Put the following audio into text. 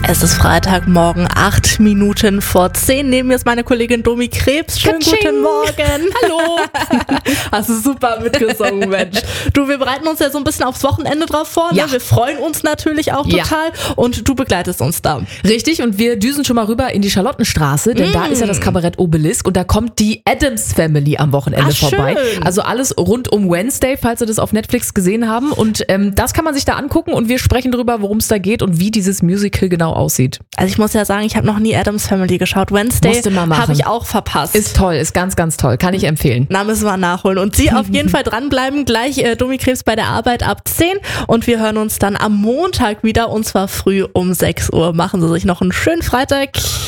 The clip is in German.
Es ist Freitagmorgen, 8 Minuten vor 10. Neben mir ist meine Kollegin Domi Krebs. Schönen guten Morgen. Hallo. Hast du super mitgesungen, Mensch. Du, wir bereiten uns ja so ein bisschen aufs Wochenende drauf vor. Ne? Ja. Wir freuen uns natürlich auch total. Und du begleitest uns da. Richtig, und wir düsen schon mal rüber in die Charlottenstraße, denn da ist ja das Kabarett Obelisk und da kommt die Addams Family am Wochenende vorbei. Schön. Also alles rund um Wednesday, falls Sie das auf Netflix gesehen haben. Und das kann man sich da angucken und wir sprechen drüber, worum es da geht und wie dieses Musical genau aussieht. Also ich muss ja sagen, ich habe noch nie Addams Family geschaut. Wednesday Musste mal machen. habe ich auch verpasst. Ist toll, ist ganz, ganz toll. Kann ich empfehlen. Na, müssen wir nachholen. Und Sie auf jeden Fall dranbleiben. Gleich Domi Krebs bei der Arbeit ab 10. Und wir hören uns dann am Montag wieder und zwar früh um 6 Uhr. Machen Sie sich noch einen schönen Freitag.